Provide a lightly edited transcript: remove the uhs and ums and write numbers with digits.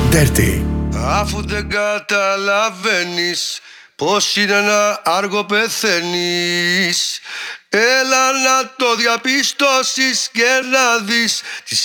Dirty. Αφού δεν καταλαβαίνεις πως είναι να άργο πεθαίνεις, έλα να το διαπιστώσεις και να δεις τις